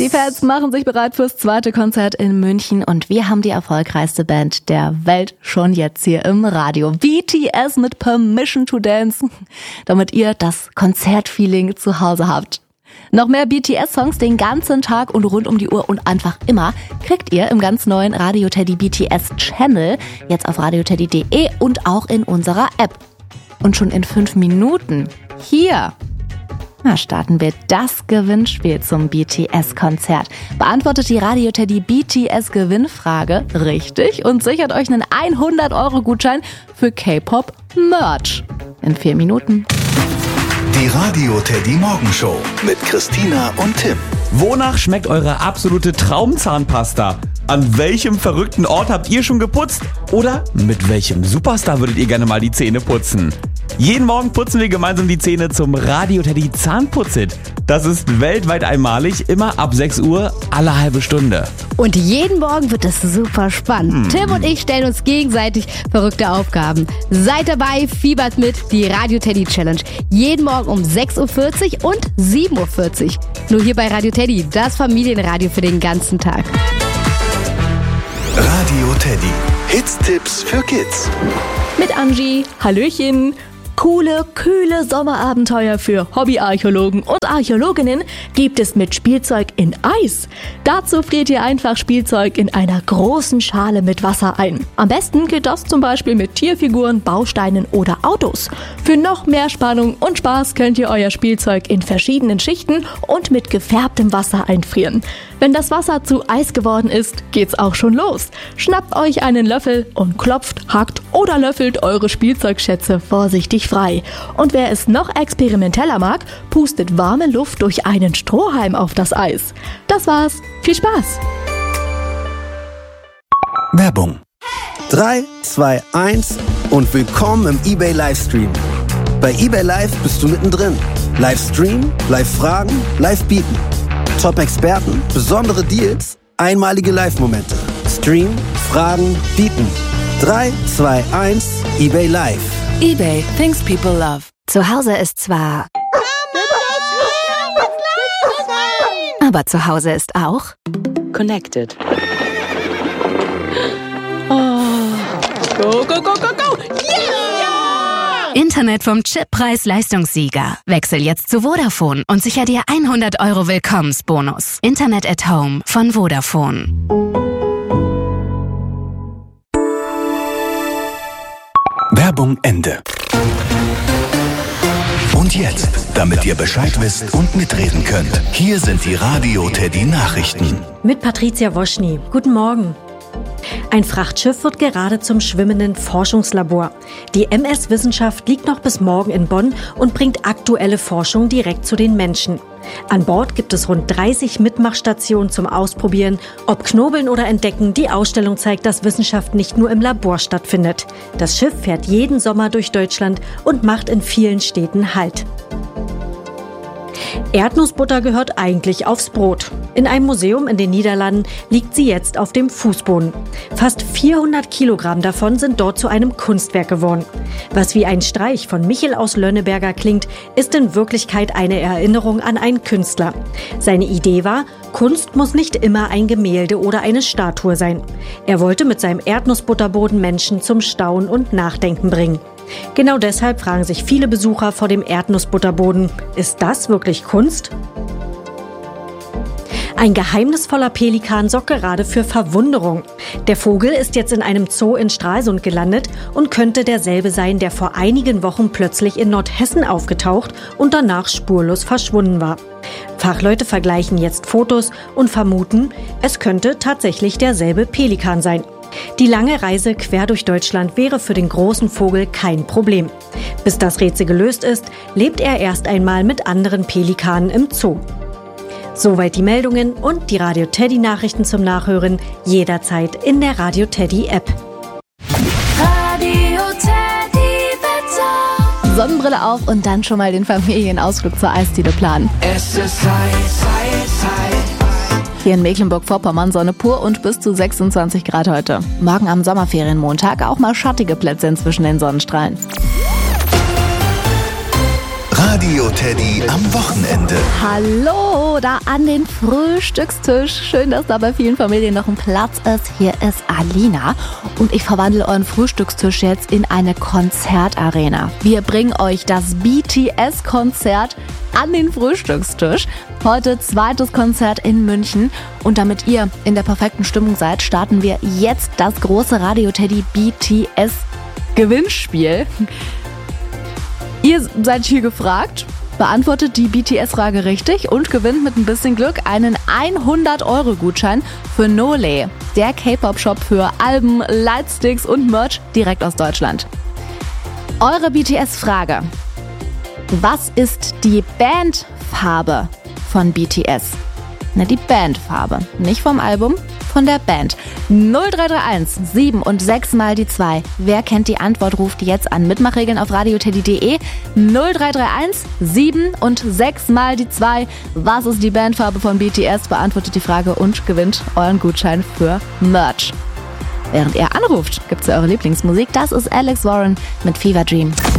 Die Fans machen sich bereit fürs zweite Konzert in München und wir haben die erfolgreichste Band der Welt schon jetzt hier im Radio. BTS mit Permission to Dance, damit ihr das Konzertfeeling zu Hause habt. Noch mehr BTS-Songs den ganzen Tag und rund um die Uhr und einfach immer kriegt ihr im ganz neuen Radio Teddy BTS Channel, jetzt auf radioteddy.de und auch in unserer App. Und schon in 5 Minuten hier starten wir das Gewinnspiel zum BTS-Konzert. Beantwortet die Radio Teddy BTS-Gewinnfrage richtig und sichert euch einen 100-Euro-Gutschein für K-Pop-Merch. In 4 Minuten. Die Radio Teddy Morgenshow mit Christina und Tim. Wonach schmeckt eure absolute Traumzahnpasta? An welchem verrückten Ort habt ihr schon geputzt? Oder mit welchem Superstar würdet ihr gerne mal die Zähne putzen? Jeden Morgen putzen wir gemeinsam die Zähne zum Radio Teddy Zahnputzit. Das ist weltweit einmalig, immer ab 6 Uhr, alle halbe Stunde. Und jeden Morgen wird es super spannend. Tim und ich stellen uns gegenseitig verrückte Aufgaben. Seid dabei, fiebert mit, die Radio Teddy Challenge. Jeden Morgen um 6.40 Uhr und 7.40 Uhr. Nur hier bei Radio Teddy, das Familienradio für den ganzen Tag. Radio Teddy. Hits-Tipps für Kids. Mit Angie. Hallöchen. Coole, kühle Sommerabenteuer für Hobbyarchäologen und Archäologinnen gibt es mit Spielzeug in Eis. Dazu friert ihr einfach Spielzeug in einer großen Schale mit Wasser ein. Am besten geht das zum Beispiel mit Tierfiguren, Bausteinen oder Autos. Für noch mehr Spannung und Spaß könnt ihr euer Spielzeug in verschiedenen Schichten und mit gefärbtem Wasser einfrieren. Wenn das Wasser zu Eis geworden ist, geht's auch schon los. Schnappt euch einen Löffel und klopft, hackt oder löffelt eure Spielzeugschätze vorsichtig frei. Und wer es noch experimenteller mag, pustet warme Luft durch einen Strohhalm auf das Eis. Das war's. Viel Spaß! Werbung. 3, 2, 1 und willkommen im eBay Livestream. Bei eBay Live bist du mittendrin. Livestream, Live-Fragen, Live-Bieten. Top-Experten, besondere Deals, einmalige Live-Momente. Stream, Fragen, Bieten. 3, 2, 1, eBay Live. eBay, things people love. Zu Hause ist zwar... aber zu Hause ist auch... Connected. Go, go, go, go, go! Internet vom Chip-Preis-Leistungssieger. Wechsel jetzt zu Vodafone und sicher dir 100 Euro Willkommensbonus. Internet at Home von Vodafone. Werbung Ende. Und jetzt, damit ihr Bescheid wisst und mitreden könnt, hier sind die Radio Teddy Nachrichten. Mit Patricia Woschny. Guten Morgen. Ein Frachtschiff wird gerade zum schwimmenden Forschungslabor. Die MS Wissenschaft liegt noch bis morgen in Bonn und bringt aktuelle Forschung direkt zu den Menschen. An Bord gibt es rund 30 Mitmachstationen zum Ausprobieren. Ob Knobeln oder Entdecken, die Ausstellung zeigt, dass Wissenschaft nicht nur im Labor stattfindet. Das Schiff fährt jeden Sommer durch Deutschland und macht in vielen Städten Halt. Erdnussbutter gehört eigentlich aufs Brot. In einem Museum in den Niederlanden liegt sie jetzt auf dem Fußboden. Fast 400 Kilogramm davon sind dort zu einem Kunstwerk geworden. Was wie ein Streich von Michel aus Lönneberger klingt, ist in Wirklichkeit eine Erinnerung an einen Künstler. Seine Idee war, Kunst muss nicht immer ein Gemälde oder eine Statue sein. Er wollte mit seinem Erdnussbutterboden Menschen zum Staunen und Nachdenken bringen. Genau deshalb fragen sich viele Besucher vor dem Erdnussbutterboden, ist das wirklich Kunst? Ein geheimnisvoller Pelikan sorgt gerade für Verwunderung. Der Vogel ist jetzt in einem Zoo in Stralsund gelandet und könnte derselbe sein, der vor einigen Wochen plötzlich in Nordhessen aufgetaucht und danach spurlos verschwunden war. Fachleute vergleichen jetzt Fotos und vermuten, es könnte tatsächlich derselbe Pelikan sein. Die lange Reise quer durch Deutschland wäre für den großen Vogel kein Problem. Bis das Rätsel gelöst ist, lebt er erst einmal mit anderen Pelikanen im Zoo. Soweit die Meldungen und die Radio Teddy Nachrichten zum Nachhören jederzeit in der Radio Teddy App. Radio Teddy Wetter. Sonnenbrille auf und dann schon mal den Familienausflug zur Eisdiele planen. Es ist heiß. Hier in Mecklenburg-Vorpommern Sonne pur und bis zu 26 Grad heute. Morgen am Sommerferienmontag auch mal schattige Plätze zwischen den Sonnenstrahlen. Radio Teddy am Wochenende. Hallo, da an den Frühstückstisch. Schön, dass da bei vielen Familien noch ein Platz ist. Hier ist Alina und ich verwandle euren Frühstückstisch jetzt in eine Konzertarena. Wir bringen euch das BTS-Konzert an den Frühstückstisch. Heute zweites Konzert in München. Und damit ihr in der perfekten Stimmung seid, starten wir jetzt das große Radio Teddy BTS Gewinnspiel. Ihr seid hier gefragt, beantwortet die BTS-Frage richtig und gewinnt mit ein bisschen Glück einen 100-Euro-Gutschein für Nole, der K-Pop-Shop für Alben, Lightsticks und Merch direkt aus Deutschland. Eure BTS-Frage: Was ist die Bandfarbe von BTS? Die Bandfarbe, nicht vom Album, von der Band. 0331 7 und 6 mal die 2. Wer kennt die Antwort, ruft jetzt an. Mitmachregeln auf radioteddy.de. 0331 7 und 6 mal die 2. Was ist die Bandfarbe von BTS? Beantwortet die Frage und gewinnt euren Gutschein für Merch. Während ihr anruft, gibt's ja eure Lieblingsmusik. Das ist Alex Warren mit Fever Dream.